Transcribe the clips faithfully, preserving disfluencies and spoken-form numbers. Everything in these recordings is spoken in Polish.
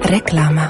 Reklama.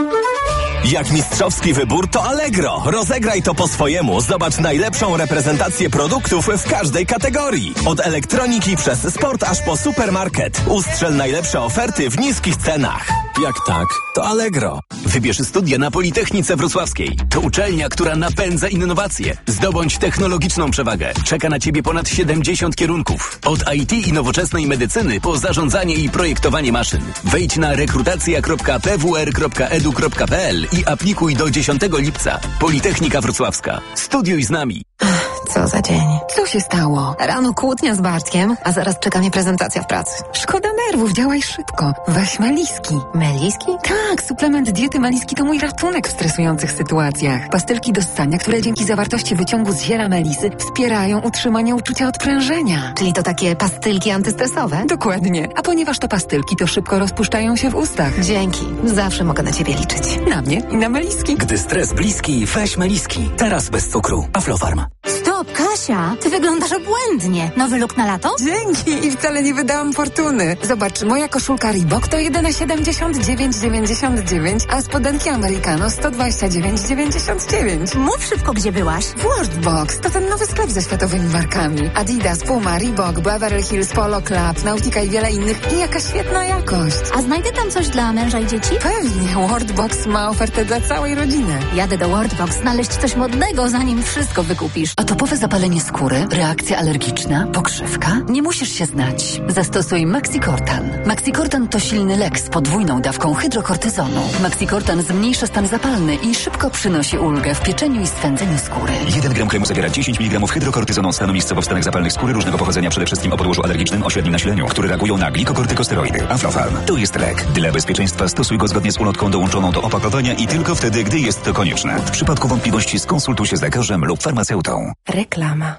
Jak mistrzowski wybór, to Allegro. Rozegraj to po swojemu. Zobacz najlepszą reprezentację produktów w każdej kategorii. Od elektroniki przez sport aż po supermarket. Ustrzel najlepsze oferty w niskich cenach. Jak tak, to Allegro. Wybierz studia na Politechnice Wrocławskiej. To uczelnia, która napędza innowacje. Zdobądź technologiczną przewagę. Czeka na Ciebie ponad siedemdziesiąt kierunków. Od I T i nowoczesnej medycyny po zarządzanie i projektowanie maszyn. Wejdź na rekrutacja kropka p w r kropka e d u kropka p l i aplikuj do dziesiątego lipca. Politechnika Wrocławska. Studiuj z nami. Co za dzień. Co się stało? Rano kłótnia z Bartkiem, a zaraz czeka mnie prezentacja w pracy. Szkoda nerwów, działaj szybko. Weź Meliski. Meliski? Tak, suplement diety Meliski to mój ratunek w stresujących sytuacjach. Pastylki do ssania, które dzięki zawartości wyciągu z ziela melisy wspierają utrzymanie uczucia odprężenia. Czyli to takie pastylki antystresowe? Dokładnie. A ponieważ to pastylki, to szybko rozpuszczają się w ustach. Dzięki. Zawsze mogę na Ciebie liczyć. Na mnie i na Meliski. Gdy stres bliski, weź Meliski. Teraz bez cukru. Aflofarm. Stop, Kasia! Ty wyglądasz obłędnie. Nowy look na lato? Dzięki i wcale nie wydałam fortuny. Zobacz, moja koszulka Reebok to jedyne siedemdziesiąt dziewięć dziewięćdziesiąt dziewięć, a spodenki Americano sto dwadzieścia dziewięć dziewięćdziesiąt dziewięć. Mów szybko, gdzie byłaś. W Worldbox to ten nowy sklep ze światowymi markami. Adidas, Puma, Reebok, Beverly Hills, Polo Club, Nautica i wiele innych. I jaka świetna jakość. A znajdę tam coś dla męża i dzieci? Pewnie, Worldbox ma ofertę dla całej rodziny. Jadę do Worldbox znaleźć coś modnego, zanim wszystko wykupisz. Atopowe zapalenie skóry, reakcja alergiczna, pokrzywka? Nie musisz się znać. Zastosuj Maxicortan. Maxicortan to silny lek z podwójną dawką hydrokortyzonu. Maxicortan zmniejsza stan zapalny i szybko przynosi ulgę w pieczeniu i swędzeniu skóry. jeden gram kremu zawiera dziesięć miligramów hydrokortyzonu, stanu miejscowo w stanach zapalnych skóry różnego pochodzenia, przede wszystkim o podłożu alergicznym o średnim nasileniu, które reagują na glikokortykosteroidy. Aflofarm. To jest lek. Dla bezpieczeństwa stosuj go zgodnie z ulotką dołączoną do opakowania i tylko wtedy, gdy jest to konieczne. W przypadku wątpliwości skonsultuj się z lekarzem lub farmaceutą. Reklama.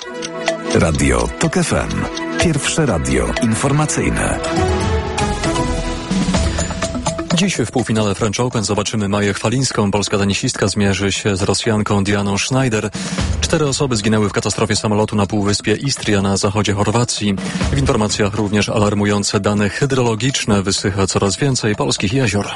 Radio TOK F M. Pierwsze radio informacyjne. Dziś w półfinale French Open zobaczymy Maję Chwalińską. Polska tenisistka zmierzy się z Rosjanką Dianą Schneider. Cztery osoby zginęły w katastrofie samolotu na półwyspie Istria na zachodzie Chorwacji. W informacjach również alarmujące dane hydrologiczne. Wysycha coraz więcej polskich jezior.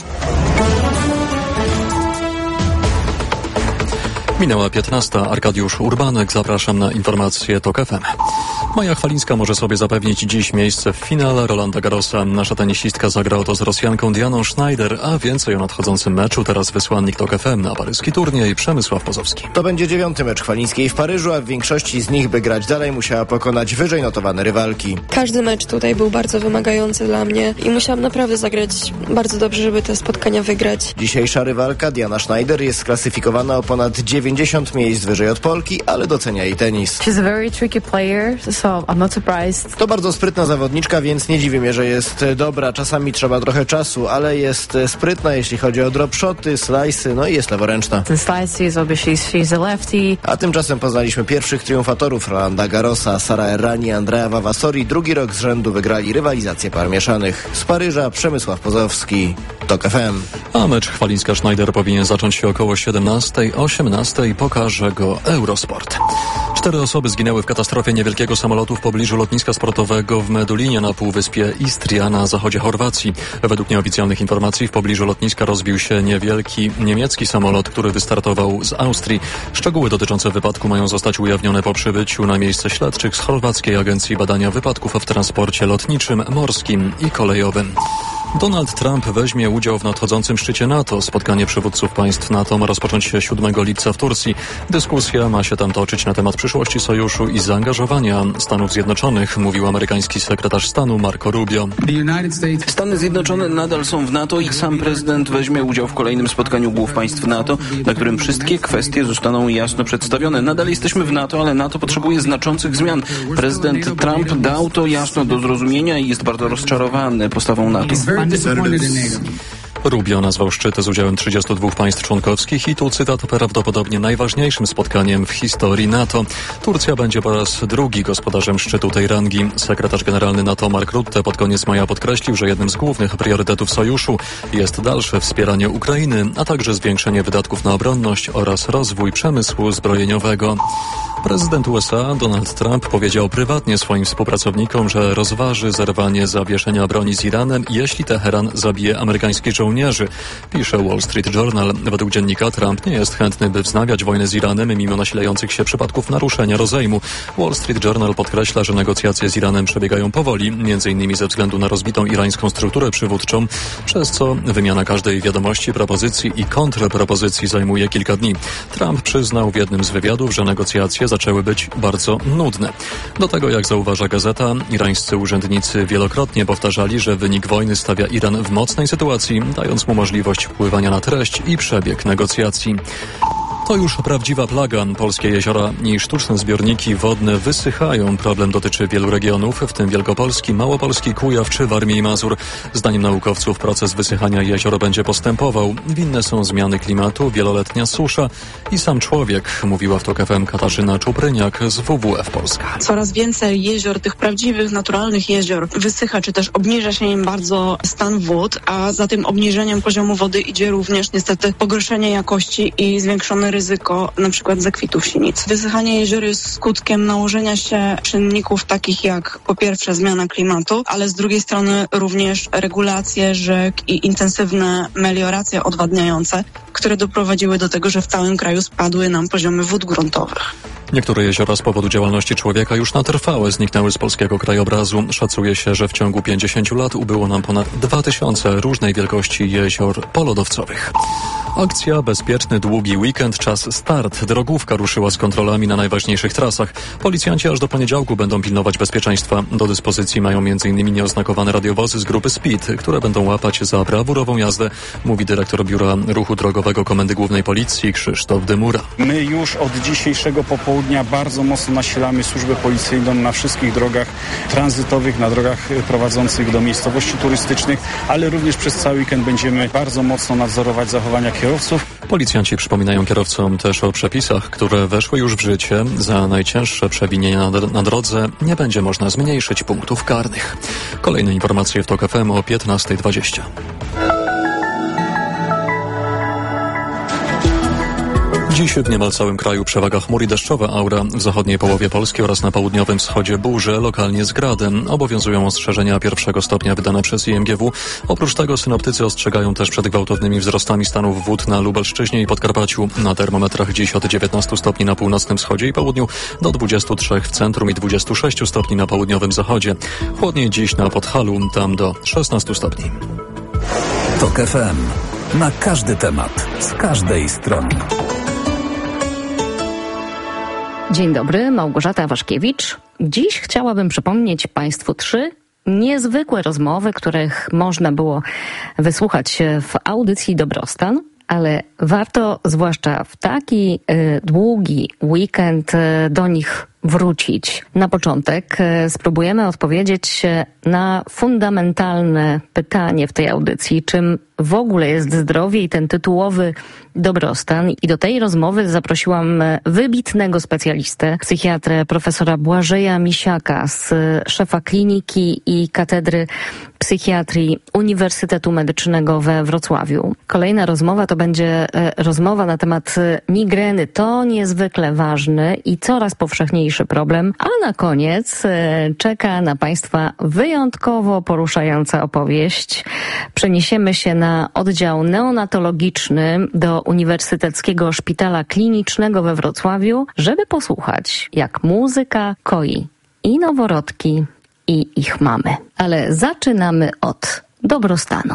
Minęła piętnasta. Arkadiusz Urbanek. Zapraszam na informacje TOK F M. Maja Chwalińska może sobie zapewnić dziś miejsce w finale Rolanda Garrosa. Nasza tenisistka zagra oto z Rosjanką Dianą Schneider, a więcej o nadchodzącym meczu teraz wysłannik TOK F M na paryski turniej Przemysław Pozowski. To będzie dziewiąty mecz Chwalińskiej w Paryżu, a w większości z nich, by grać dalej, musiała pokonać wyżej notowane rywalki. Każdy mecz tutaj był bardzo wymagający dla mnie i musiałam naprawdę zagrać bardzo dobrze, żeby te spotkania wygrać. Dzisiejsza rywalka Diana Schneider jest sklasyfikowana o ponad dziewięćdziesiąt miejsc wyżej od Polki, ale docenia jej tenis. She's a very tricky player, so I'm not surprised. To bardzo sprytna zawodniczka, więc nie dziwi mnie, że jest dobra. Czasami trzeba trochę czasu, ale jest sprytna, jeśli chodzi o drop shoty, slice'y, no i jest leworęczna. The slices, obviously she's a lefty. A tymczasem poznaliśmy pierwszych triumfatorów Rolanda Garrosa. Sara Errani i Andrea Vavasori drugi rok z rzędu wygrali rywalizację par mieszanych. Z Paryża Przemysław Pozowski, TOK F M. A mecz Chwalińska-Schneider powinien zacząć się około siedemnastej, osiemnastej. Pokaże go Eurosport. Cztery osoby zginęły w katastrofie niewielkiego samolotu w pobliżu lotniska sportowego w Medulinie na półwyspie Istria na zachodzie Chorwacji. Według nieoficjalnych informacji w pobliżu lotniska rozbił się niewielki niemiecki samolot, który wystartował z Austrii. Szczegóły dotyczące wypadku mają zostać ujawnione po przybyciu na miejsce śledczych z Chorwackiej Agencji Badania Wypadków w Transporcie Lotniczym, Morskim i Kolejowym. Donald Trump weźmie udział w nadchodzącym szczycie NATO. Spotkanie przywódców państw NATO ma rozpocząć się siódmego lipca w Turcji. Dyskusja ma się tam toczyć na temat przyszłości sojuszu i zaangażowania Stanów Zjednoczonych, mówił amerykański sekretarz stanu Marco Rubio. Stany Zjednoczone nadal są w NATO i sam prezydent weźmie udział w kolejnym spotkaniu głów państw NATO, na którym wszystkie kwestie zostaną jasno przedstawione. Nadal jesteśmy w NATO, ale NATO potrzebuje znaczących zmian. Prezydent Trump dał to jasno do zrozumienia i jest bardzo rozczarowany postawą NATO. Rubio nazwał szczyt z udziałem trzydziestu dwóch państw członkowskich i tu cytat: prawdopodobnie najważniejszym spotkaniem w historii NATO. Turcja będzie po raz drugi gospodarzem szczytu tej rangi. Sekretarz generalny NATO Mark Rutte pod koniec maja podkreślił, że jednym z głównych priorytetów sojuszu jest dalsze wspieranie Ukrainy, a także zwiększenie wydatków na obronność oraz rozwój przemysłu zbrojeniowego. Prezydent U S A Donald Trump powiedział prywatnie swoim współpracownikom, że rozważy zerwanie zawieszenia broni z Iranem, jeśli Teheran zabije amerykańskich żołnierzy żołnierzy. Pisze Wall Street Journal. Według dziennika Trump nie jest chętny, by wznawiać wojnę z Iranem mimo nasilających się przypadków naruszenia rozejmu. Wall Street Journal podkreśla, że negocjacje z Iranem przebiegają powoli, między innymi ze względu na rozbitą irańską strukturę przywódczą, przez co wymiana każdej wiadomości, propozycji i kontrpropozycji zajmuje kilka dni. Trump przyznał w jednym z wywiadów, że negocjacje zaczęły być bardzo nudne. Do tego, jak zauważa gazeta, irańscy urzędnicy wielokrotnie powtarzali, że wynik wojny stawia Iran w mocnej sytuacji, dając mu możliwość wpływania na treść i przebieg negocjacji. To już prawdziwa plaga. Polskie jeziora i sztuczne zbiorniki wodne wysychają. Problem dotyczy wielu regionów, w tym Wielkopolski, Małopolski, Kujaw czy Warmii i Mazur. Zdaniem naukowców proces wysychania jezior będzie postępował. Winne są zmiany klimatu, wieloletnia susza i sam człowiek, mówiła w TOK F M Katarzyna Czupryniak z W W F Polska. Coraz więcej jezior, tych prawdziwych, naturalnych jezior wysycha, czy też obniża się im bardzo stan wód, a za tym obniżeniem poziomu wody idzie również niestety pogorszenie jakości i zwiększony ryzyko ryzyko na przykład zakwitów sinic. Wysychanie jezior jest skutkiem nałożenia się czynników takich jak po pierwsze zmiana klimatu, ale z drugiej strony również regulacje rzek i intensywne melioracje odwadniające, które doprowadziły do tego, że w całym kraju spadły nam poziomy wód gruntowych. Niektóre jeziora z powodu działalności człowieka już na trwałe zniknęły z polskiego krajobrazu. Szacuje się, że w ciągu pięćdziesięciu lat ubyło nam ponad dwa tysiące różnej wielkości jezior polodowcowych. Akcja Bezpieczny Długi Weekend, czas start. Drogówka ruszyła z kontrolami na najważniejszych trasach. Policjanci aż do poniedziałku będą pilnować bezpieczeństwa. Do dyspozycji mają między innymi nieoznakowane radiowozy z grupy Speed, które będą łapać za brawurową jazdę, mówi dyrektor Biura Ruchu Drogowego Komendy Głównej Policji Krzysztof Dymura. My już od dzisiejszego popołudnia bardzo mocno nasilamy służbę policyjną na wszystkich drogach tranzytowych, na drogach prowadzących do miejscowości turystycznych, ale również przez cały weekend będziemy bardzo mocno nadzorować zachowania kierowców. Policjanci przypominają kierowcom też o przepisach, które weszły już w życie. Za najcięższe przewinienia na, na drodze nie będzie można zmniejszyć punktów karnych. Kolejne informacje w TOK F M o piętnasta dwadzieścia. Dziś w niemal całym kraju przewaga chmur i deszczowa aura. W zachodniej połowie Polski oraz na południowym wschodzie burze, lokalnie z gradem. Obowiązują ostrzeżenia pierwszego stopnia wydane przez I M G W. Oprócz tego synoptycy ostrzegają też przed gwałtownymi wzrostami stanów wód na Lubelszczyźnie i Podkarpaciu. Na termometrach dziś od dziewiętnastu stopni na północnym wschodzie i południu do dwudziestu trzech w centrum i dwudziestu sześciu stopni na południowym zachodzie. Chłodniej dziś na Podhalu, tam do szesnastu stopni. TOK F M. Na każdy temat, z każdej strony. Dzień dobry, Małgorzata Waszkiewicz. Dziś chciałabym przypomnieć Państwu trzy niezwykłe rozmowy, których można było wysłuchać w audycji Dobrostan, ale warto zwłaszcza w taki y, długi weekend y, do nich wrócić. Na początek spróbujemy odpowiedzieć na fundamentalne pytanie w tej audycji, czym w ogóle jest zdrowie i ten tytułowy dobrostan. I do tej rozmowy zaprosiłam wybitnego specjalistę, psychiatrę profesora Błażeja Misiaka, z szefa kliniki i katedry psychiatrii Uniwersytetu Medycznego we Wrocławiu. Kolejna rozmowa to będzie rozmowa na temat migreny. To niezwykle ważny i coraz powszechniejszy problem, a na koniec czeka na Państwa wyjątkowo poruszająca opowieść. Przeniesiemy się na oddział neonatologiczny do Uniwersyteckiego Szpitala Klinicznego we Wrocławiu, żeby posłuchać, jak muzyka koi i noworodki, i ich mamy. Ale zaczynamy od dobrostanu.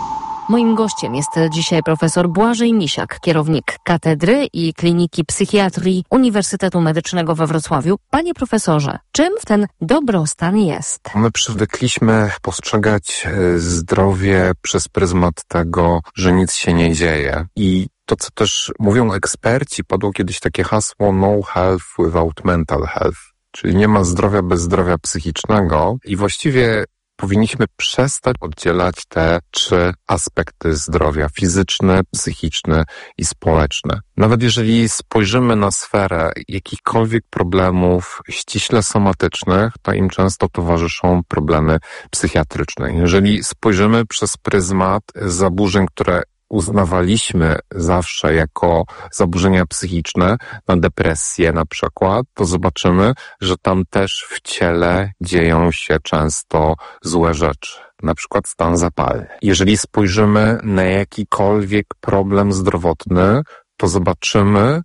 Moim gościem jest dzisiaj profesor Błażej Misiak, kierownik Katedry i Kliniki Psychiatrii Uniwersytetu Medycznego we Wrocławiu. Panie profesorze, czym ten dobrostan jest? My przywykliśmy postrzegać zdrowie przez pryzmat tego, że nic się nie dzieje. I to, co też mówią eksperci, padło kiedyś takie hasło no health without mental health, czyli nie ma zdrowia bez zdrowia psychicznego i właściwie powinniśmy przestać oddzielać te trzy aspekty zdrowia: fizyczny, psychiczny i społeczny. Nawet jeżeli spojrzymy na sferę jakichkolwiek problemów ściśle somatycznych, to im często towarzyszą problemy psychiatryczne. Jeżeli spojrzymy przez pryzmat zaburzeń, które uznawaliśmy zawsze jako zaburzenia psychiczne, na depresję na przykład, to zobaczymy, że tam też w ciele dzieją się często złe rzeczy. na przykład stan zapalny. Jeżeli spojrzymy na jakikolwiek problem zdrowotny, to zobaczymy,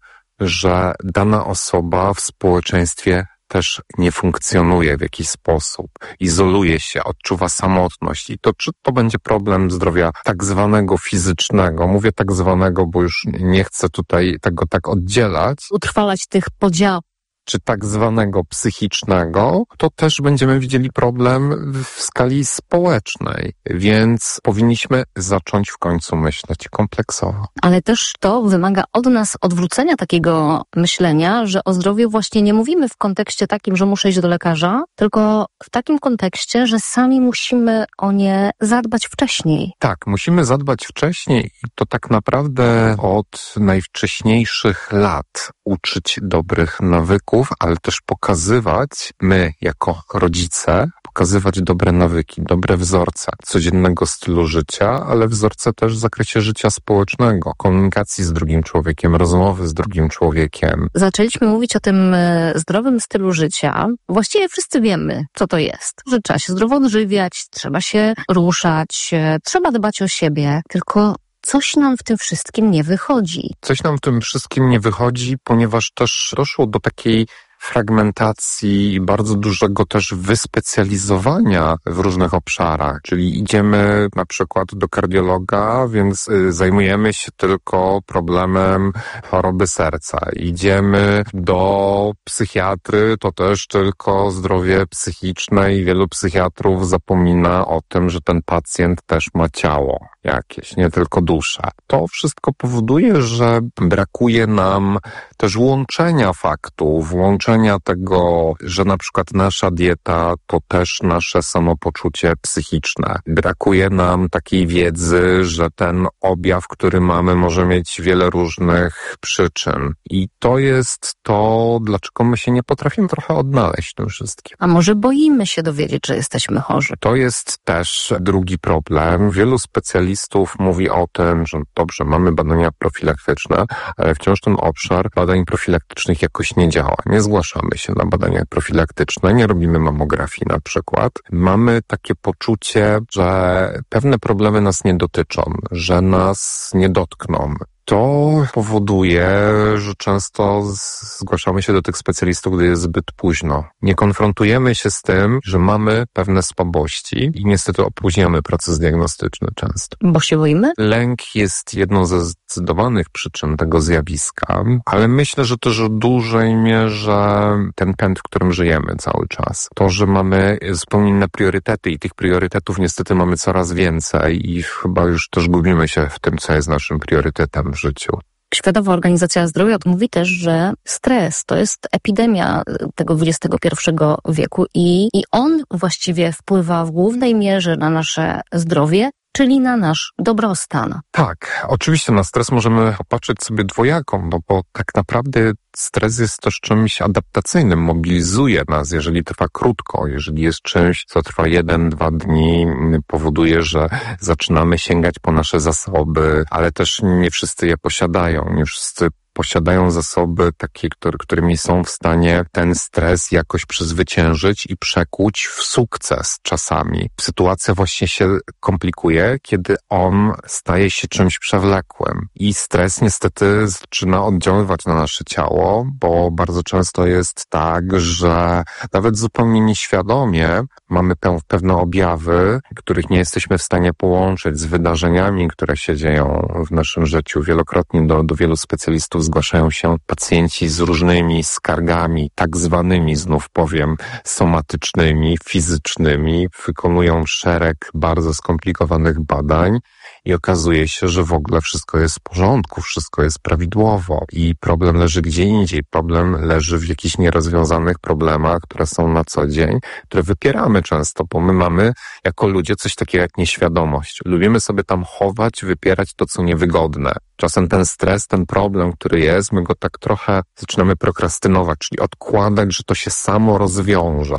że dana osoba w społeczeństwie też nie funkcjonuje w jakiś sposób, izoluje się, odczuwa samotność i to czy to będzie problem zdrowia tak zwanego fizycznego, mówię tak zwanego, bo już nie chcę tutaj tego tak oddzielać, utrwalać tych podziałów, czy tak zwanego psychicznego, to też będziemy widzieli problem w skali społecznej, więc powinniśmy zacząć w końcu myśleć kompleksowo. Ale też to wymaga od nas odwrócenia takiego myślenia, że o zdrowiu właśnie nie mówimy w kontekście takim, że muszę iść do lekarza, tylko w takim kontekście, że sami musimy o nie zadbać wcześniej. Tak, musimy zadbać wcześniej i to tak naprawdę od najwcześniejszych lat uczyć dobrych nawyków, ale też pokazywać, my jako rodzice, pokazywać dobre nawyki, dobre wzorce codziennego stylu życia, ale wzorce też w zakresie życia społecznego, komunikacji z drugim człowiekiem, rozmowy z drugim człowiekiem. Zaczęliśmy mówić o tym zdrowym stylu życia. Właściwie wszyscy wiemy, co to jest. Że trzeba się zdrowo odżywiać, trzeba się ruszać, trzeba dbać o siebie, tylko coś nam w tym wszystkim nie wychodzi. Coś nam w tym wszystkim nie wychodzi, ponieważ też doszło do takiej fragmentacji i bardzo dużego też wyspecjalizowania w różnych obszarach. Czyli idziemy na przykład do kardiologa, więc zajmujemy się tylko problemem choroby serca. Idziemy do psychiatry, to też tylko zdrowie psychiczne i wielu psychiatrów zapomina o tym, że ten pacjent też ma ciało jakieś, nie tylko duszę. To wszystko powoduje, że brakuje nam też łączenia faktów, łączenia tego, że na przykład nasza dieta to też nasze samopoczucie psychiczne. Brakuje nam takiej wiedzy, że ten objaw, który mamy, może mieć wiele różnych przyczyn. I to jest to, dlaczego my się nie potrafimy trochę odnaleźć w tym wszystkim. A może boimy się dowiedzieć, że jesteśmy chorzy? To jest też drugi problem. Wielu specjalistów mówi o tym, że dobrze, mamy badania profilaktyczne, ale wciąż ten obszar badań profilaktycznych jakoś nie działa. Nie zgłaszamy się na badania profilaktyczne, nie robimy mamografii na przykład. Mamy takie poczucie, że pewne problemy nas nie dotyczą, że nas nie dotkną. To powoduje, że często zgłaszamy się do tych specjalistów, gdy jest zbyt późno. Nie konfrontujemy się z tym, że mamy pewne słabości i niestety opóźniamy proces diagnostyczny często. Bo się boimy? Lęk jest jedną ze zdecydowanych przyczyn tego zjawiska, ale myślę, że też w dużej mierze ten pęd, w którym żyjemy cały czas. To, że mamy zupełnie inne priorytety i tych priorytetów niestety mamy coraz więcej i chyba już też gubimy się w tym, co jest naszym priorytetem w życiu. Światowa Organizacja Zdrowia mówi też, że stres to jest epidemia tego dwudziestego pierwszego wieku i, i on właściwie wpływa w głównej mierze na nasze zdrowie, czyli na nasz dobrostan. Tak, oczywiście na stres możemy popatrzeć sobie dwojako, no bo tak naprawdę stres jest też czymś adaptacyjnym, mobilizuje nas, jeżeli trwa krótko, jeżeli jest czymś, co trwa jeden, dwa dni, powoduje, że zaczynamy sięgać po nasze zasoby, ale też nie wszyscy je posiadają, nie wszyscy posiadają zasoby takie, które, którymi są w stanie ten stres jakoś przezwyciężyć i przekuć w sukces czasami. Sytuacja właśnie się komplikuje, kiedy on staje się czymś przewlekłym. I stres niestety zaczyna oddziaływać na nasze ciało, bo bardzo często jest tak, że nawet zupełnie nieświadomie mamy pewne objawy, których nie jesteśmy w stanie połączyć z wydarzeniami, które się dzieją w naszym życiu. Wielokrotnie do, do wielu specjalistów zgłaszają się pacjenci z różnymi skargami, tak zwanymi, znów powiem, somatycznymi, fizycznymi, wykonują szereg bardzo skomplikowanych badań i okazuje się, że w ogóle wszystko jest w porządku, wszystko jest prawidłowo i problem leży gdzie indziej. Problem leży w jakichś nierozwiązanych problemach, które są na co dzień, które wypieramy często, bo my mamy jako ludzie coś takiego jak nieświadomość. Lubimy sobie tam chować, wypierać to, co niewygodne. Czasem ten stres, ten problem, który jest, my go tak trochę zaczynamy prokrastynować, czyli odkładać, że to się samo rozwiąże,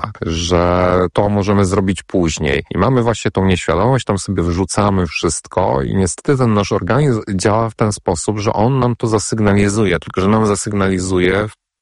że to możemy zrobić później. I mamy właśnie tą nieświadomość, tam sobie wrzucamy wszystko i niestety ten nasz organizm działa w ten sposób, że on nam to zasygnalizuje, tylko że nam zasygnalizuje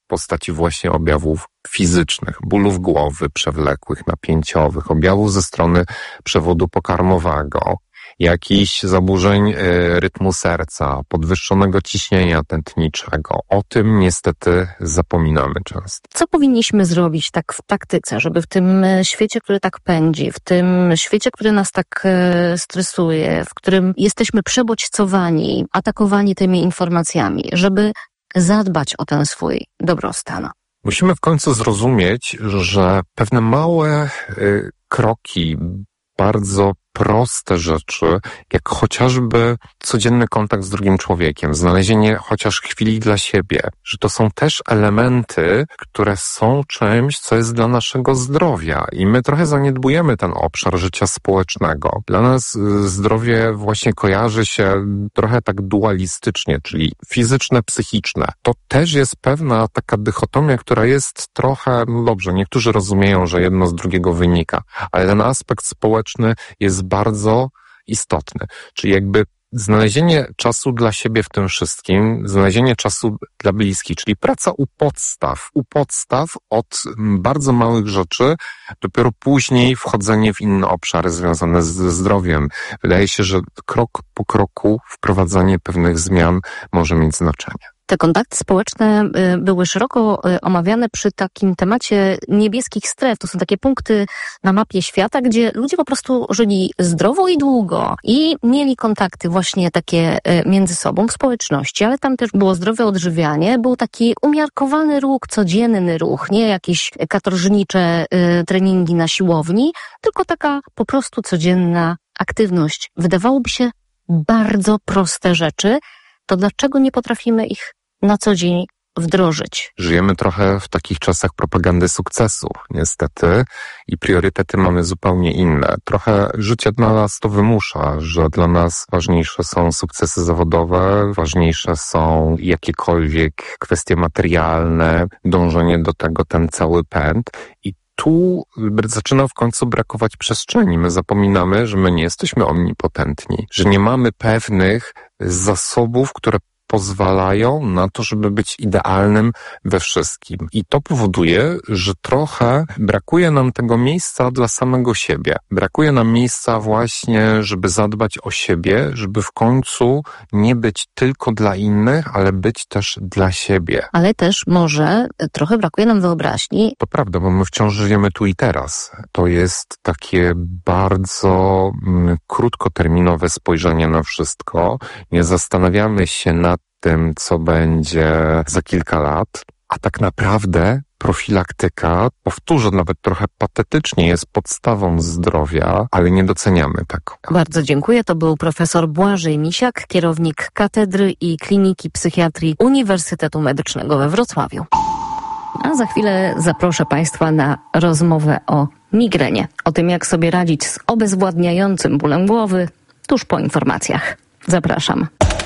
postaci właśnie objawów fizycznych, bólów głowy przewlekłych, napięciowych, objawów ze strony przewodu pokarmowego, jakichś zaburzeń y, rytmu serca, podwyższonego ciśnienia tętniczego. O tym niestety zapominamy często. Co powinniśmy zrobić tak w praktyce, żeby w tym świecie, który tak pędzi, w tym świecie, który nas tak e, stresuje, w którym jesteśmy przebodźcowani, atakowani tymi informacjami, żeby zadbać o ten swój dobrostan? Musimy w końcu zrozumieć, że pewne małe y, kroki, bardzo proste rzeczy, jak chociażby codzienny kontakt z drugim człowiekiem, znalezienie chociaż chwili dla siebie, że to są też elementy, które są czymś, co jest dla naszego zdrowia i my trochę zaniedbujemy ten obszar życia społecznego. Dla nas zdrowie właśnie kojarzy się trochę tak dualistycznie, czyli fizyczne, psychiczne. To też jest pewna taka dychotomia, która jest trochę, no dobrze, niektórzy rozumieją, że jedno z drugiego wynika, ale ten aspekt społeczny jest bardzo istotny. Czyli jakby znalezienie czasu dla siebie w tym wszystkim, znalezienie czasu dla bliskich, czyli praca u podstaw, u podstaw od bardzo małych rzeczy, dopiero później wchodzenie w inne obszary związane ze zdrowiem. Wydaje się, że krok po kroku wprowadzanie pewnych zmian może mieć znaczenie. Te kontakty społeczne były szeroko omawiane przy takim temacie niebieskich stref. To są takie punkty na mapie świata, gdzie ludzie po prostu żyli zdrowo i długo i mieli kontakty właśnie takie między sobą w społeczności, ale tam też było zdrowe odżywianie, był taki umiarkowany ruch, codzienny ruch, nie jakieś katorżnicze treningi na siłowni, tylko taka po prostu codzienna aktywność. Wydawałoby się bardzo proste rzeczy, to dlaczego nie potrafimy ich na co dzień wdrożyć? Żyjemy trochę w takich czasach propagandy sukcesu, niestety, i priorytety mamy zupełnie inne. Trochę życie dla nas to wymusza, że dla nas ważniejsze są sukcesy zawodowe, ważniejsze są jakiekolwiek kwestie materialne, dążenie do tego, ten cały pęd. I tu zaczyna w końcu brakować przestrzeni. My zapominamy, że my nie jesteśmy omnipotentni, że nie mamy pewnych zasobów, które pozwalają na to, żeby być idealnym we wszystkim. I to powoduje, że trochę brakuje nam tego miejsca dla samego siebie. Brakuje nam miejsca właśnie, żeby zadbać o siebie, żeby w końcu nie być tylko dla innych, ale być też dla siebie. Ale też może trochę brakuje nam wyobraźni. To prawda, bo my wciąż żyjemy tu i teraz. To jest takie bardzo mm, krótkoterminowe spojrzenie na wszystko. Nie zastanawiamy się nad tym, co będzie za kilka lat, a tak naprawdę profilaktyka, powtórzę nawet trochę patetycznie, jest podstawą zdrowia, ale nie doceniamy tego. Bardzo dziękuję. To był profesor Błażej Misiak, kierownik Katedry i Kliniki Psychiatrii Uniwersytetu Medycznego we Wrocławiu. A za chwilę zaproszę Państwa na rozmowę o migrenie. O tym, jak sobie radzić z obezwładniającym bólem głowy, tuż po informacjach. Zapraszam.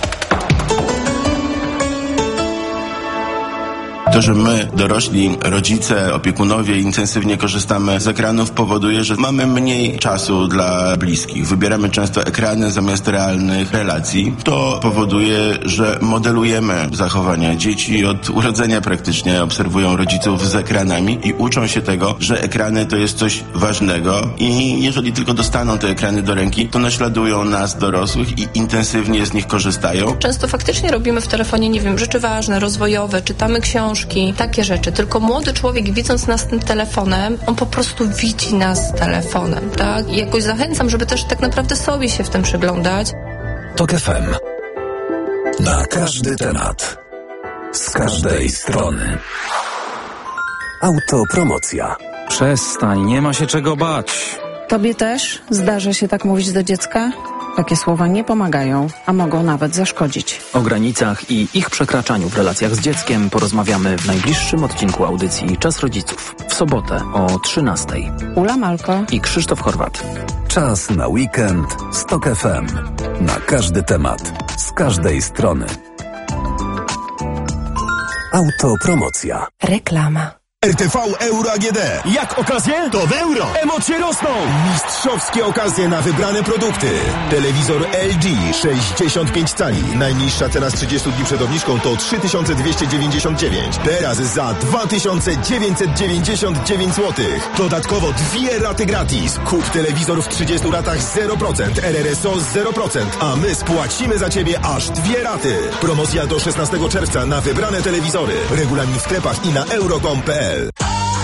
To, że my, dorośli, rodzice, opiekunowie intensywnie korzystamy z ekranów, powoduje, że mamy mniej czasu dla bliskich. Wybieramy często ekrany zamiast realnych relacji. To powoduje, że modelujemy zachowania. Dzieci od urodzenia praktycznie obserwują rodziców z ekranami i uczą się tego, że ekrany to jest coś ważnego i jeżeli tylko dostaną te ekrany do ręki, to naśladują nas, dorosłych, i intensywnie z nich korzystają. Często faktycznie robimy w telefonie, nie wiem, rzeczy ważne, rozwojowe, czytamy książki, takie rzeczy. Tylko młody człowiek, widząc nas tym telefonem, on po prostu widzi nas telefonem, tak? I jakoś zachęcam, żeby też tak naprawdę sobie się w tym przyglądać. Tok F M. Na każdy temat. Z każdej strony. Autopromocja. Przestań, nie ma się czego bać. Tobie też zdarza się tak mówić do dziecka? Takie słowa nie pomagają, a mogą nawet zaszkodzić. O granicach i ich przekraczaniu w relacjach z dzieckiem porozmawiamy w najbliższym odcinku audycji Czas Rodziców. W sobotę o trzynastej. Ula Malko i Krzysztof Chorwat. Czas na weekend z Tok F M. Na każdy temat, z każdej strony. Autopromocja. Reklama. R T V Euro A G D. Jak okazje? To w euro. Emocje rosną. Mistrzowskie okazje na wybrane produkty. Telewizor L G sześćdziesiąt pięć cali. Najniższa cena z trzydziestu dni przed obniżką to trzy tysiące dwieście dziewięćdziesiąt dziewięć. Teraz za dwa tysiące dziewięćset dziewięćdziesiąt dziewięć złotych. Dodatkowo dwie raty gratis. Kup telewizor w trzydziestu ratach zero procent. R R S O zero procent. A my spłacimy za Ciebie aż dwie raty. Promocja do szesnastego czerwca na wybrane telewizory. Regulamin w sklepach i na euro kropka com kropka p l.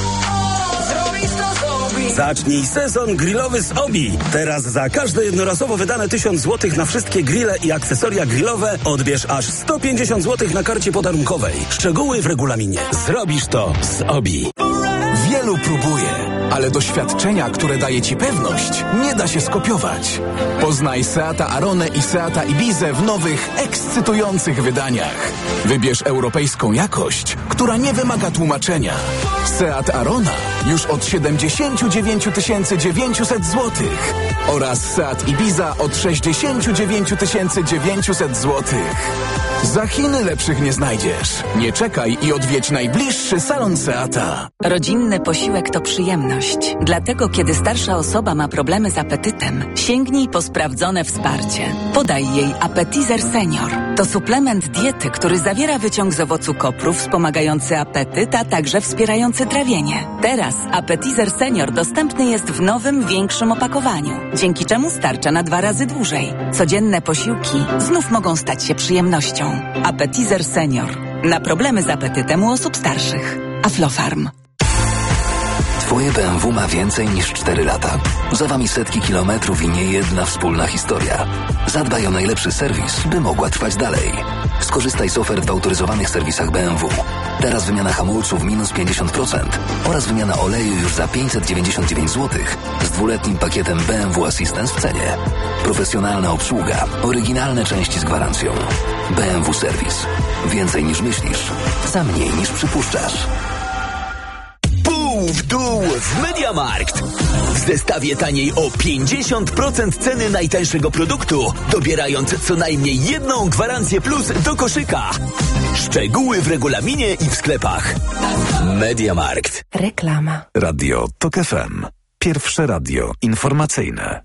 Zacznij sezon grillowy z Obi. Teraz za każde jednorazowo wydane tysiąc złotych na wszystkie grille i akcesoria grillowe odbierz aż sto pięćdziesiąt złotych na karcie podarunkowej. Szczegóły w regulaminie. Zrobisz to z Obi. Wielu próbuje, ale doświadczenia, które daje Ci pewność, nie da się skopiować. Poznaj Seata Aronę i Seata Ibizę w nowych, ekscytujących wydaniach. Wybierz europejską jakość, która nie wymaga tłumaczenia. Seat Arona już od siedemdziesiąt dziewięć tysięcy dziewięćset złotych oraz Seat Ibiza od sześćdziesiąt dziewięć tysięcy dziewięćset złotych. Za Chiny lepszych nie znajdziesz. Nie czekaj i odwiedź najbliższy salon Seata. Rodzinny posiłek to przyjemność. Dlatego, kiedy starsza osoba ma problemy z apetytem, sięgnij po sprawdzone wsparcie. Podaj jej Appetizer Senior. To suplement diety, który zawiera wyciąg z owocu kopru wspomagający apetyt, a także wspierający trawienie. Teraz Appetizer Senior dostępny jest w nowym, większym opakowaniu, dzięki czemu starcza na dwa razy dłużej. Codzienne posiłki znów mogą stać się przyjemnością. Appetizer Senior. Na problemy z apetytem u osób starszych. Aflofarm. Twoje B M W ma więcej niż cztery lata. Za Wami setki kilometrów i nie jedna wspólna historia. Zadbaj o najlepszy serwis, by mogła trwać dalej. Skorzystaj z ofert w autoryzowanych serwisach B M W. Teraz wymiana hamulców minus pięćdziesiąt procent oraz wymiana oleju już za pięćset dziewięćdziesiąt dziewięć złotych z dwuletnim pakietem B M W Assistance w cenie. Profesjonalna obsługa, oryginalne części z gwarancją. B M W Serwis. Więcej niż myślisz, za mniej niż przypuszczasz. W dół w MediaMarkt. W zestawie taniej o pięćdziesiąt procent ceny najtańszego produktu, dobierając co najmniej jedną gwarancję plus do koszyka. Szczegóły w regulaminie i w sklepach. MediaMarkt. Reklama. Radio Tok F M. Pierwsze radio informacyjne.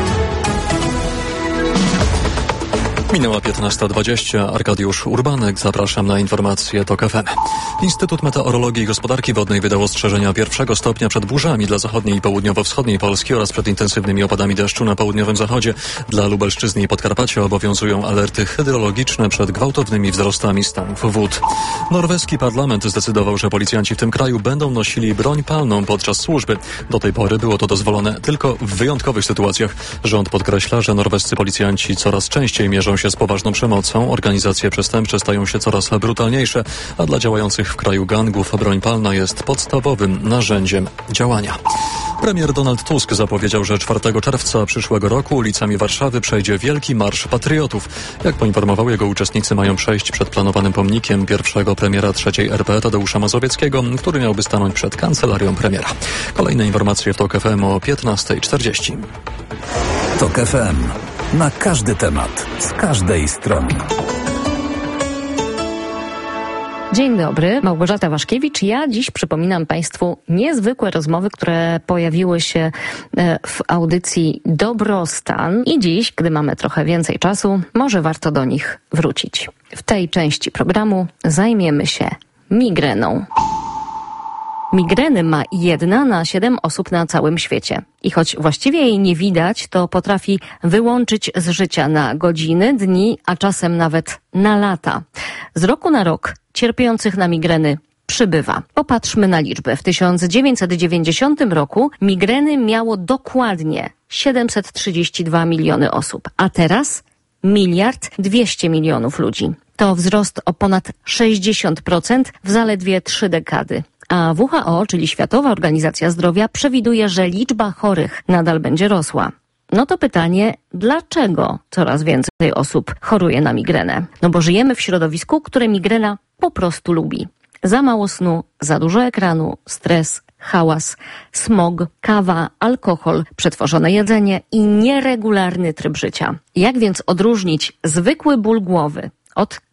Minęła piętnasta dwadzieścia. Arkadiusz Urbanek. Zapraszam na informacje Tok F M. Instytut Meteorologii i Gospodarki Wodnej wydał ostrzeżenia pierwszego stopnia przed burzami dla zachodniej i południowo-wschodniej Polski oraz przed intensywnymi opadami deszczu na południowym zachodzie. Dla Lubelszczyzny i Podkarpacia obowiązują alerty hydrologiczne przed gwałtownymi wzrostami stanów wód. Norweski parlament zdecydował, że policjanci w tym kraju będą nosili broń palną podczas służby. Do tej pory było to dozwolone tylko w wyjątkowych sytuacjach. Rząd podkreśla, że norwescy policjanci coraz częściej mierzą się z poważną przemocą, organizacje przestępcze stają się coraz brutalniejsze, a dla działających w kraju gangów broń palna jest podstawowym narzędziem działania. Premier Donald Tusk zapowiedział, że czwartego czerwca przyszłego roku ulicami Warszawy przejdzie Wielki Marsz Patriotów. Jak poinformował, jego uczestnicy mają przejść przed planowanym pomnikiem pierwszego premiera trzeciej R P Tadeusza Mazowieckiego, który miałby stanąć przed kancelarią premiera. Kolejne informacje w Tok F M o piętnasta czterdzieści. Tok F M. Na każdy temat, z każdej strony. Dzień dobry, Małgorzata Waszkiewicz. Ja dziś przypominam Państwu niezwykłe rozmowy, które pojawiły się w audycji Dobrostan i dziś, gdy mamy trochę więcej czasu, może warto do nich wrócić. W tej części programu zajmiemy się migreną. Migreny ma jedna na siedem osób na całym świecie. I choć właściwie jej nie widać, to potrafi wyłączyć z życia na godziny, dni, a czasem nawet na lata. Z roku na rok cierpiących na migreny przybywa. Popatrzmy na liczby. W tysiąc dziewięćset dziewięćdziesiątym roku migreny miało dokładnie siedemset trzydzieści dwa miliony osób, a teraz miliard dwieście milionów ludzi. To wzrost o ponad sześćdziesiąt procent w zaledwie trzy dekady. A W H O, czyli Światowa Organizacja Zdrowia, przewiduje, że liczba chorych nadal będzie rosła. No to pytanie, dlaczego coraz więcej osób choruje na migrenę? No bo żyjemy w środowisku, które migrena po prostu lubi. Za mało snu, za dużo ekranu, stres, hałas, smog, kawa, alkohol, przetworzone jedzenie i nieregularny tryb życia. Jak więc odróżnić zwykły ból głowy od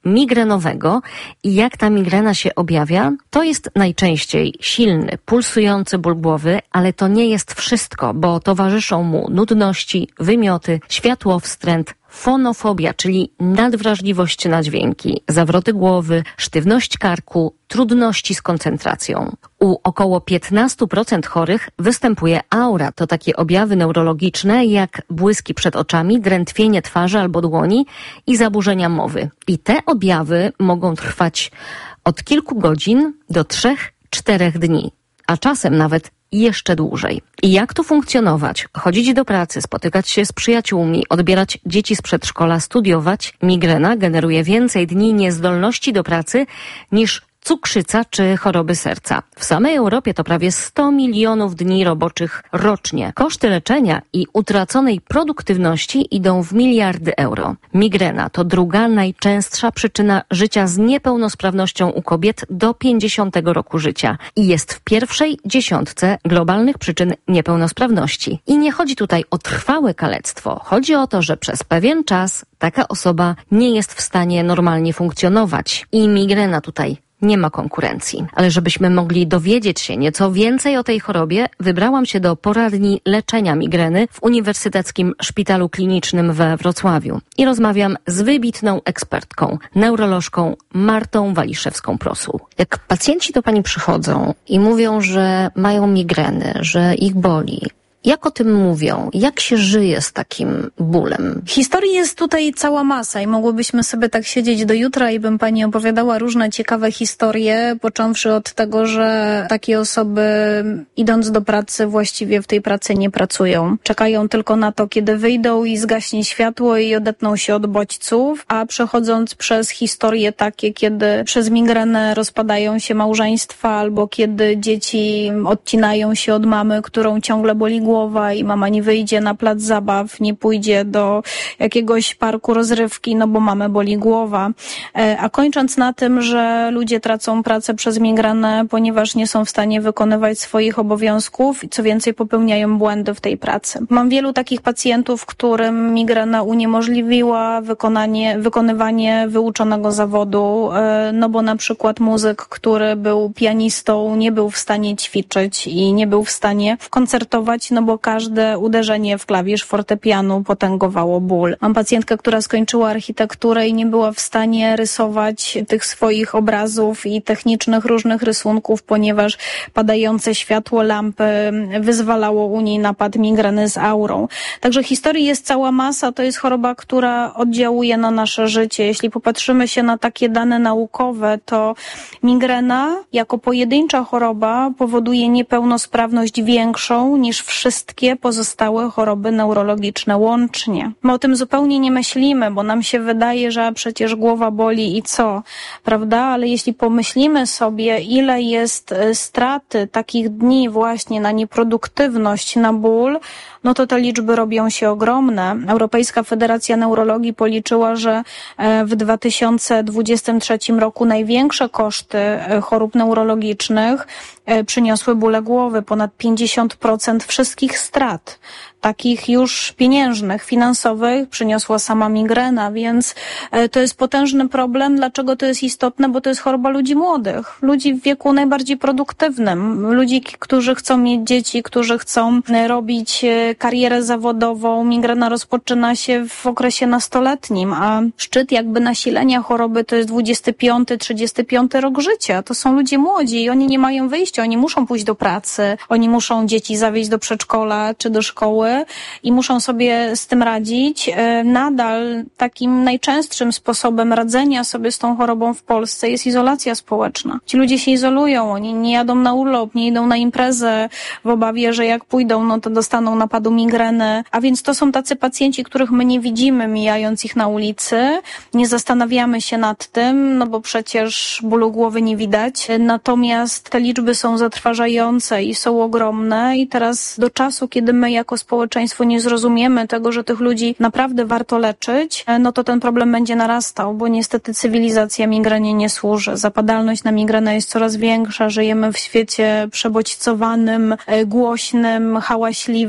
migrenowego. I jak ta migrena się objawia? To jest najczęściej silny, pulsujący ból głowy, ale to nie jest wszystko, bo towarzyszą mu nudności, wymioty, światłowstręt, fonofobia, czyli nadwrażliwość na dźwięki, zawroty głowy, sztywność karku, trudności z koncentracją. U około piętnaście procent chorych występuje aura. To takie objawy neurologiczne jak błyski przed oczami, drętwienie twarzy albo dłoni i zaburzenia mowy. I te objawy mogą trwać od kilku godzin do trzech, czterech dni, a czasem nawet jeszcze dłużej. I jak tu funkcjonować? Chodzić do pracy, spotykać się z przyjaciółmi, odbierać dzieci z przedszkola, studiować. Migrena generuje więcej dni niezdolności do pracy niż cukrzyca czy choroby serca. W samej Europie to prawie sto milionów dni roboczych rocznie. Koszty leczenia i utraconej produktywności idą w miliardy euro. Migrena to druga najczęstsza przyczyna życia z niepełnosprawnością u kobiet do pięćdziesiątego roku życia i jest w pierwszej dziesiątce globalnych przyczyn niepełnosprawności. I nie chodzi tutaj o trwałe kalectwo. Chodzi o to, że przez pewien czas taka osoba nie jest w stanie normalnie funkcjonować. I migrena tutaj nie ma konkurencji. Ale żebyśmy mogli dowiedzieć się nieco więcej o tej chorobie, wybrałam się do poradni leczenia migreny w Uniwersyteckim Szpitalu Klinicznym we Wrocławiu. I rozmawiam z wybitną ekspertką, neurolożką Martą Waliszewską-Prosu. Jak pacjenci do pani przychodzą i mówią, że mają migreny, że ich boli, jak o tym mówią? Jak się żyje z takim bólem? Historii jest tutaj cała masa i mogłybyśmy sobie tak siedzieć do jutra i bym pani opowiadała różne ciekawe historie, począwszy od tego, że takie osoby idąc do pracy właściwie w tej pracy nie pracują. Czekają tylko na to, kiedy wyjdą i zgaśnie światło i odetną się od bodźców, a przechodząc przez historie takie, kiedy przez migrenę rozpadają się małżeństwa albo kiedy dzieci odcinają się od mamy, którą ciągle boli głowa, i mama nie wyjdzie na plac zabaw, nie pójdzie do jakiegoś parku rozrywki, no bo mamę boli głowa. A kończąc na tym, że ludzie tracą pracę przez migrenę, ponieważ nie są w stanie wykonywać swoich obowiązków i co więcej popełniają błędy w tej pracy. Mam wielu takich pacjentów, którym migrena uniemożliwiła wykonanie, wykonywanie wyuczonego zawodu, no bo na przykład muzyk, który był pianistą, nie był w stanie ćwiczyć i nie był w stanie koncertować, no bo każde uderzenie w klawisz fortepianu potęgowało ból. Mam pacjentkę, która skończyła architekturę i nie była w stanie rysować tych swoich obrazów i technicznych różnych rysunków, ponieważ padające światło lampy wyzwalało u niej napad migreny z aurą. Także historii jest cała masa, to jest choroba, która oddziałuje na nasze życie. Jeśli popatrzymy się na takie dane naukowe, to migrena jako pojedyncza choroba powoduje niepełnosprawność większą niż wszystkie pozostałe choroby neurologiczne łącznie. My o tym zupełnie nie myślimy, bo nam się wydaje, że przecież głowa boli i co, prawda? Ale jeśli pomyślimy sobie, ile jest straty takich dni właśnie na nieproduktywność, na ból, no to te liczby robią się ogromne. Europejska Federacja Neurologii policzyła, że w dwa tysiące dwudziestym trzecim roku największe koszty chorób neurologicznych przyniosły bóle głowy. Ponad pięćdziesiąt procent wszystkich strat, takich już pieniężnych, finansowych, przyniosła sama migrena, więc to jest potężny problem. Dlaczego to jest istotne? Bo to jest choroba ludzi młodych, ludzi w wieku najbardziej produktywnym, ludzi, którzy chcą mieć dzieci, którzy chcą robić karierę zawodową. Migrena rozpoczyna się w okresie nastoletnim, a szczyt jakby nasilenia choroby to jest dwudziesty piąty, trzydziesty piąty rok życia. To są ludzie młodzi i oni nie mają wyjścia, oni muszą pójść do pracy, oni muszą dzieci zawieźć do przedszkola czy do szkoły i muszą sobie z tym radzić. Nadal takim najczęstszym sposobem radzenia sobie z tą chorobą w Polsce jest izolacja społeczna. Ci ludzie się izolują, oni nie jadą na urlop, nie idą na imprezę w obawie, że jak pójdą, no to dostaną napadu migreny. A więc to są tacy pacjenci, których my nie widzimy, mijając ich na ulicy. Nie zastanawiamy się nad tym, no bo przecież bólu głowy nie widać. Natomiast te liczby są zatrważające i są ogromne i teraz do czasu, kiedy my jako społeczeństwo nie zrozumiemy tego, że tych ludzi naprawdę warto leczyć, no to ten problem będzie narastał, bo niestety cywilizacja migrenie nie służy. Zapadalność na migrenę jest coraz większa, żyjemy w świecie przebodźcowanym, głośnym, hałaśliwym,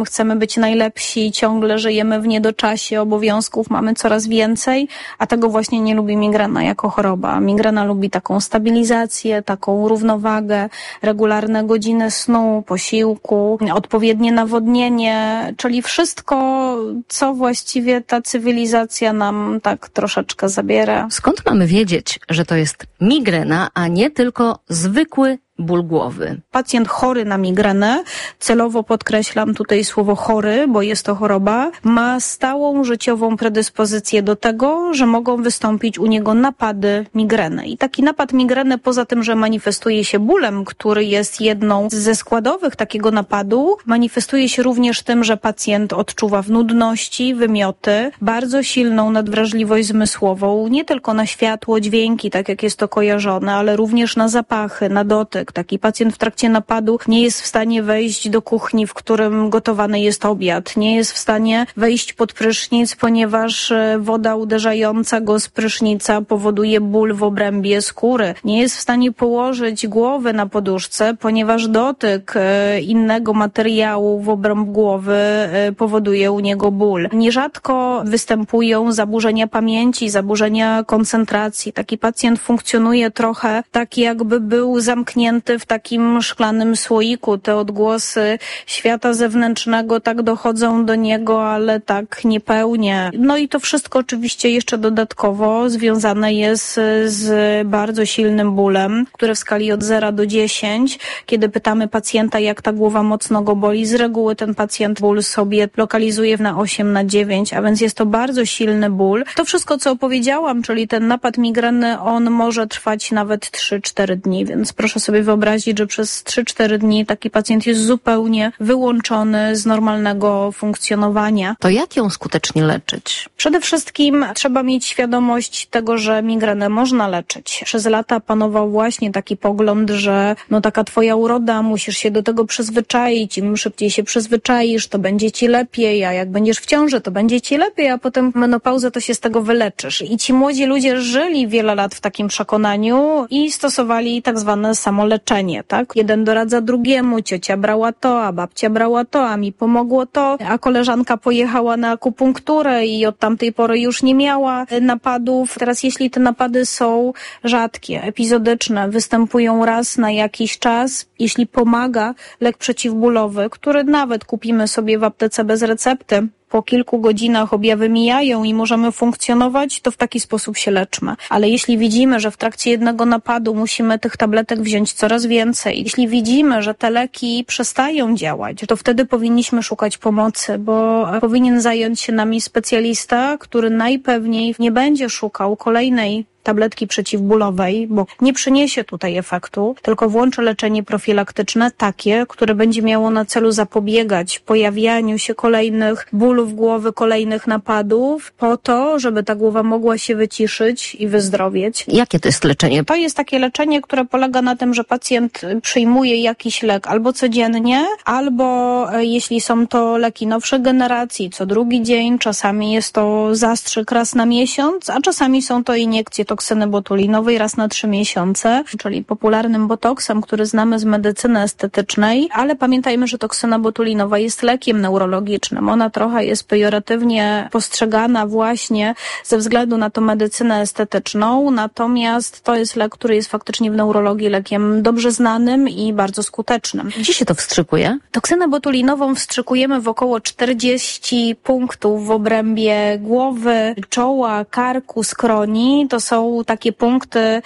którym chcemy być najlepsi, ciągle żyjemy w niedoczasie, obowiązków mamy coraz więcej, a tego właśnie nie lubi migrena jako choroba. Migrena lubi taką stabilizację, taką równowagę, regularne godziny snu, posiłku, odpowiednie nawodnienie, czyli wszystko, co właściwie ta cywilizacja nam tak troszeczkę zabiera. Skąd mamy wiedzieć, że to jest migrena, a nie tylko zwykły ból głowy? Pacjent chory na migrenę, celowo podkreślam tutaj słowo chory, bo jest to choroba, ma stałą życiową predyspozycję do tego, że mogą wystąpić u niego napady migreny. I taki napad migreny, poza tym, że manifestuje się bólem, który jest jedną ze składowych takiego napadu, manifestuje się również tym, że pacjent odczuwa w nudności, wymioty, bardzo silną nadwrażliwość zmysłową, nie tylko na światło, dźwięki, tak jak jest to kojarzone, ale również na zapachy, na dotyk. Taki pacjent w trakcie napadu nie jest w stanie wejść do kuchni, w którym gotowany jest obiad. Nie jest w stanie wejść pod prysznic, ponieważ woda uderzająca go z prysznica powoduje ból w obrębie skóry. Nie jest w stanie położyć głowy na poduszce, ponieważ dotyk innego materiału w obręb głowy powoduje u niego ból. Nierzadko występują zaburzenia pamięci, zaburzenia koncentracji. Taki pacjent funkcjonuje trochę tak, jakby był zamknięty w takim szklanym słoiku. Te odgłosy świata zewnętrznego tak dochodzą do niego, ale tak niepełnie. No i to wszystko oczywiście jeszcze dodatkowo związane jest z bardzo silnym bólem, który w skali od zera do dziesięciu, kiedy pytamy pacjenta, jak ta głowa mocno go boli, z reguły ten pacjent ból sobie lokalizuje na osiem, na dziewięć, a więc jest to bardzo silny ból. To wszystko, co opowiedziałam, czyli ten napad migreny, on może trwać nawet trzy cztery dni, więc proszę sobie wyobrazić, że przez trzy cztery dni taki pacjent jest zupełnie wyłączony z normalnego funkcjonowania. To jak ją skutecznie leczyć? Przede wszystkim trzeba mieć świadomość tego, że migrenę można leczyć. Przez lata panował właśnie taki pogląd, że no taka twoja uroda, musisz się do tego przyzwyczaić, im szybciej się przyzwyczaisz, to będzie ci lepiej, a jak będziesz w ciąży, to będzie ci lepiej, a potem w menopauzę to się z tego wyleczysz. I ci młodzi ludzie żyli wiele lat w takim przekonaniu i stosowali tak zwane samoleczenie, tak? Jeden doradza drugiemu, ciocia brała to, a babcia brała to, a mi pomogło to, a koleżanka pojechała na akupunkturę i od tamtej pory już nie miała napadów. Teraz jeśli te napady są rzadkie, epizodyczne, występują raz na jakiś czas, jeśli pomaga lek przeciwbólowy, który nawet kupimy sobie w aptece bez recepty, po kilku godzinach objawy mijają i możemy funkcjonować, to w taki sposób się leczmy. Ale jeśli widzimy, że w trakcie jednego napadu musimy tych tabletek wziąć coraz więcej, jeśli widzimy, że te leki przestają działać, to wtedy powinniśmy szukać pomocy, bo powinien zająć się nami specjalista, który najpewniej nie będzie szukał kolejnej tabletki przeciwbólowej, bo nie przyniesie tutaj efektu, tylko włączy leczenie profilaktyczne takie, które będzie miało na celu zapobiegać pojawianiu się kolejnych bólów głowy, kolejnych napadów, po to, żeby ta głowa mogła się wyciszyć i wyzdrowieć. Jakie to jest leczenie? To jest takie leczenie, które polega na tym, że pacjent przyjmuje jakiś lek albo codziennie, albo jeśli są to leki nowszej generacji, co drugi dzień, czasami jest to zastrzyk raz na miesiąc, a czasami są to iniekcje toksyny botulinowej raz na trzy miesiące, czyli popularnym botoksem, który znamy z medycyny estetycznej, ale pamiętajmy, że toksyna botulinowa jest lekiem neurologicznym. Ona trochę jest pejoratywnie postrzegana właśnie ze względu na tą medycynę estetyczną, natomiast to jest lek, który jest faktycznie w neurologii lekiem dobrze znanym i bardzo skutecznym. Gdzie się to wstrzykuje? Toksynę botulinową wstrzykujemy w około czterdzieści punktów w obrębie głowy, czoła, karku, skroni. To są takie punkty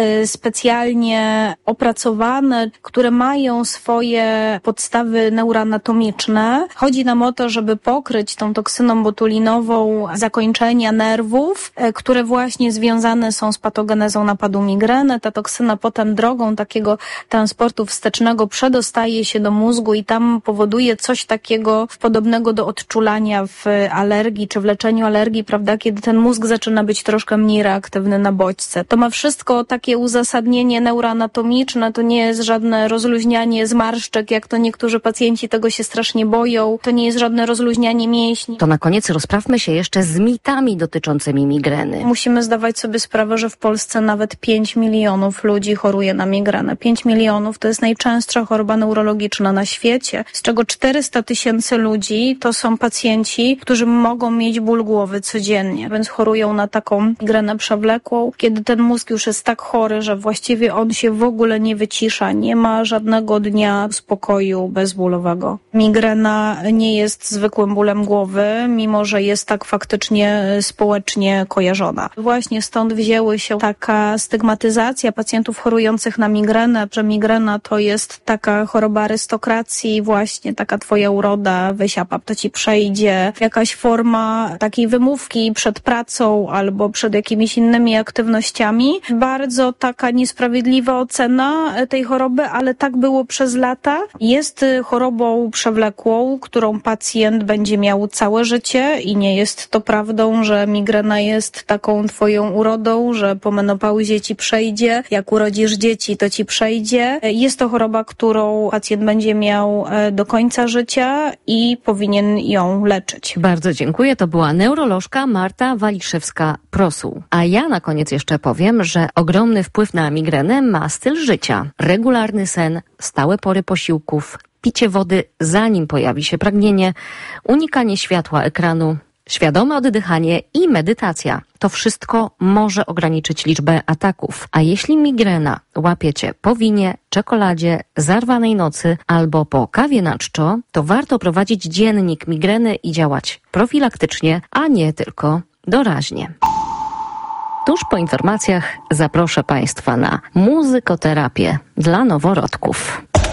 specjalnie opracowane, które mają swoje podstawy neuroanatomiczne. Chodzi nam o to, żeby pokryć tą toksyną botulinową zakończenia nerwów, które właśnie związane są z patogenezą napadu migreny. Ta toksyna potem drogą takiego transportu wstecznego przedostaje się do mózgu i tam powoduje coś takiego podobnego do odczulania w alergii czy w leczeniu alergii, prawda, kiedy ten mózg zaczyna być troszkę mniej reaktywny na bodźce. To ma wszystko takie uzasadnienie neuroanatomiczne, to nie jest żadne rozluźnianie zmarszczek, jak to niektórzy pacjenci tego się strasznie boją, to nie jest żadne rozluźnianie mięśni. To na koniec rozprawmy się jeszcze z mitami dotyczącymi migreny. Musimy zdawać sobie sprawę, że w Polsce nawet pięć milionów ludzi choruje na migrenę. pięć milionów to jest najczęstsza choroba neurologiczna na świecie, z czego czterysta tysięcy ludzi to są pacjenci, którzy mogą mieć ból głowy codziennie, więc chorują na taką migrenę przewlekłą, kiedy ten mózg już jest tak chory, że właściwie on się w ogóle nie wycisza, nie ma żadnego dnia spokoju bezbólowego. Migrena nie jest zwykłym bólem głowy, mimo że jest tak faktycznie społecznie kojarzona. Właśnie stąd wzięły się taka stygmatyzacja pacjentów chorujących na migrenę, że migrena to jest taka choroba arystokracji, właśnie taka twoja uroda, weź apap, to ci przejdzie. Jakaś forma takiej wymówki przed pracą albo przed jakimiś innymi aktywnościami. Bardzo taka niesprawiedliwa ocena tej choroby, ale tak było przez lata. Jest chorobą przewlekłą, którą pacjent będzie miał całe życie i nie jest to prawdą, że migrena jest taką twoją urodą, że po menopauzie ci przejdzie, jak urodzisz dzieci, to ci przejdzie. Jest to choroba, którą pacjent będzie miał do końca życia i powinien ją leczyć. Bardzo dziękuję. To była neurolożka Marta Waliszewska-Prosuł. A ja na koniec jeszcze powiem, że ogromny wpływ na migrenę ma styl życia. Regularny sen, stałe pory posiłków, picie wody zanim pojawi się pragnienie, unikanie światła ekranu, świadome oddychanie i medytacja. To wszystko może ograniczyć liczbę ataków. A jeśli migrena łapiecie po winie, czekoladzie, zarwanej nocy albo po kawie na czczo, to warto prowadzić dziennik migreny i działać profilaktycznie, a nie tylko doraźnie. Tuż po informacjach zaproszę Państwa na muzykoterapię dla noworodków.